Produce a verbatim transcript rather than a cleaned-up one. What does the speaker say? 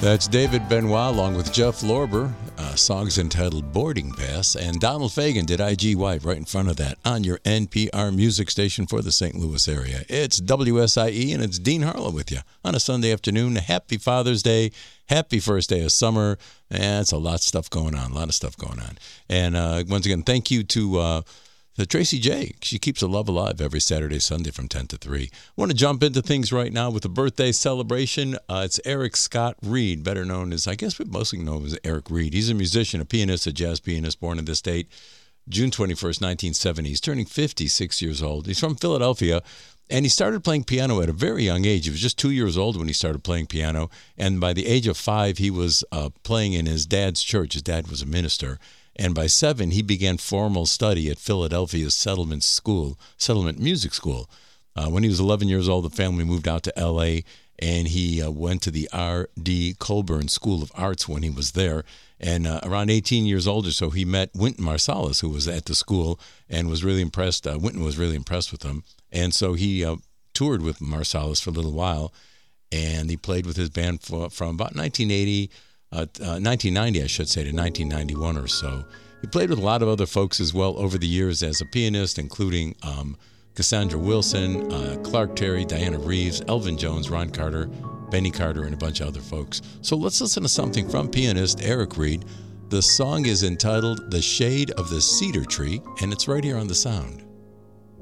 That's David Benoit along with Jeff Lorber. Uh, song's entitled Boarding Pass. And Donald Fagen did I G White right in front of that on your N P R music station for the Saint Louis area. It's W S I E and it's Dean Harlow with you on a Sunday afternoon. Happy Father's Day. Happy first day of summer. And it's a lot of stuff going on. A lot of stuff going on. And uh, once again, thank you to... Uh, The Tracy J. She keeps the love alive every Saturday, Sunday from ten to three. I want to jump into things right now with a birthday celebration. Uh, it's Eric Scott Reed, better known as, I guess we mostly know him as Eric Reed. He's a musician, a pianist, a jazz pianist, born in this state, June twenty-first, nineteen seventy. He's turning fifty-six years old. He's from Philadelphia, and he started playing piano at a very young age. He was just two years old when he started playing piano, and by the age of five, he was uh, playing in his dad's church. His dad was a minister. And by seven, he began formal study at Philadelphia's Settlement School, Settlement Music School. Uh, when he was eleven years old, the family moved out to L A, and he uh, went to the R D Colburn School of Arts when he was there. And uh, around eighteen years old or so, he met Wynton Marsalis, who was at the school, and was really impressed. Uh, Wynton was really impressed with him. And so he uh, toured with Marsalis for a little while, and he played with his band for, from about nineteen eighty Uh, uh, nineteen ninety, I should say, to nineteen ninety-one or so. He played with a lot of other folks as well over the years as a pianist, including um, Cassandra Wilson, uh, Clark Terry, Diana Reeves, Elvin Jones, Ron Carter, Benny Carter, and a bunch of other folks. So let's listen to something from pianist Eric Reed. The song is entitled The Shade of the Cedar Tree, and it's right here on The Sound.